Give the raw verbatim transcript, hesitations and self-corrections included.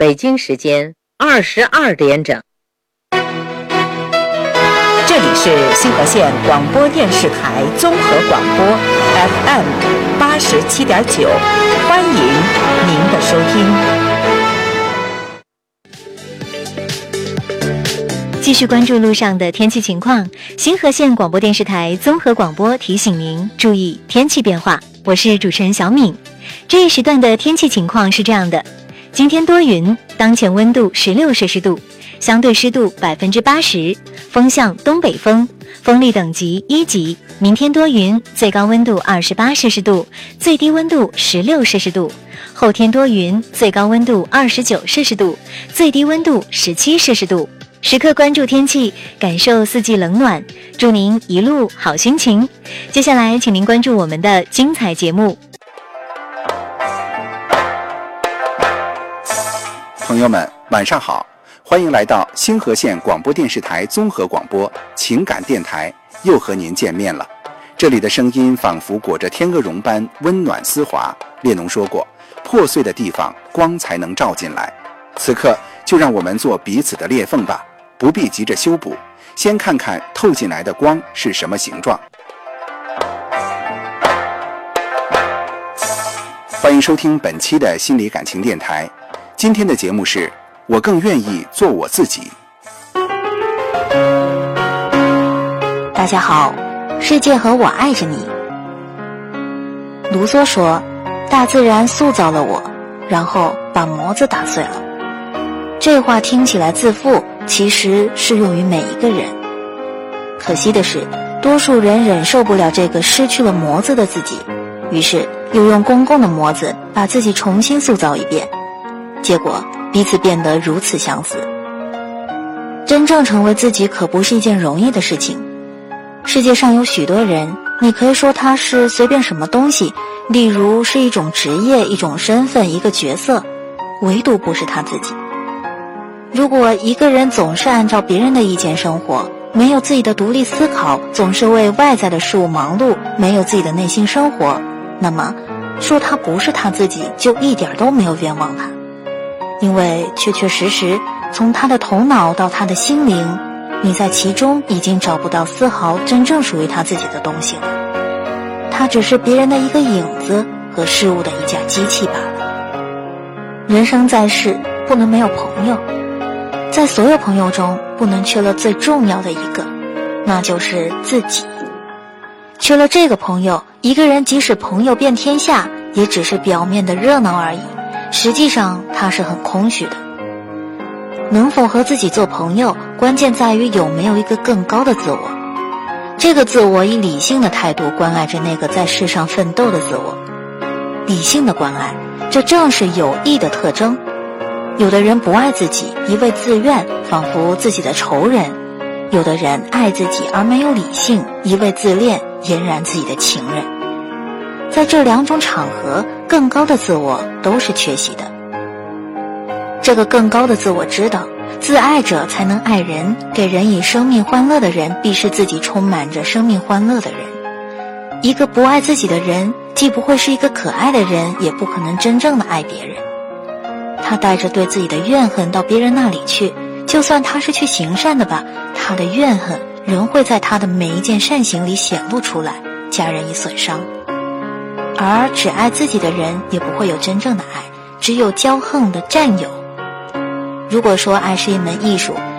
北京时间二十二点整。 这里是新河县广播电视台综合广播 F M 八十七点九，欢迎您的收听。 继续关注路上的天气情况，新河县广播电视台综合广播提醒您注意天气变化。我是主持人小敏。这一时段的天气情况是这样的：今天多云，当前温度十六摄氏度，相对湿度百分之八十，风向东北风，风力等级一级。明天多云，最高温度二十八摄氏度，最低温度十六摄氏度。后天多云，最高温度二十九摄氏度，最低温度十七摄氏度。时刻关注天气，感受四季冷暖，祝您一路好心情。接下来请您关注我们的精彩节目。 朋友们晚上好，欢迎来到新河县广播电视台综合广播情感电台，又和您见面了。这里的声音仿佛裹着天鹅绒般温暖丝滑。列侬说过，破碎的地方光才能照进来。此刻就让我们做彼此的裂缝吧，不必急着修补，先看看透进来的光是什么形状。欢迎收听本期的心理感情电台，今天的节目是我更愿意做我自己。 大家好，世界和我爱着你。卢梭说，大自然塑造了我，然后把模子打碎了。这话听起来自负，其实适用于每一个人。可惜的是，多数人忍受不了这个失去了模子的自己，于是又用公共的模子把自己重新塑造一遍，结果彼此变得如此相似。真正成为自己可不是一件容易的事情。世界上有许多人，你可以说他是随便什么东西，例如是一种职业、一种身份、一个角色，唯独不是他自己。如果一个人总是按照别人的意见生活，没有自己的独立思考，总是为外在的事物忙碌，没有自己的内心生活，那么说他不是他自己，就一点都没有冤枉他。因为确确实实，从他的头脑到他的心灵，你在其中已经找不到丝毫真正属于他自己的东西了。他只是别人的一个影子和事物的一架机器罢了。人生在世，不能没有朋友，在所有朋友中不能缺了最重要的一个，那就是自己。缺了这个朋友，一个人即使朋友遍天下，也只是表面的热闹而已，实际上他是很空虚的。能否和自己做朋友，关键在于有没有一个更高的自我。这个自我以理性的态度关爱着那个在世上奋斗的自我。理性的关爱，这正是有益的特征。有的人不爱自己，一味自怨，仿佛自己的仇人；有的人爱自己而没有理性，一味自恋，俨然自己的情人。在这两种场合，更高的自我都是缺席的。这个更高的自我知道，自爱者才能爱人，给人以生命欢乐的人，必是自己充满着生命欢乐的人。一个不爱自己的人，既不会是一个可爱的人，也不可能真正的爱别人。他带着对自己的怨恨到别人那里去，就算他是去行善的吧，他的怨恨仍会在他的每一件善行里显露出来，加人以损伤。而只爱自己的人，也不会有真正的爱，只有骄横的占有。如果说爱是一门艺术，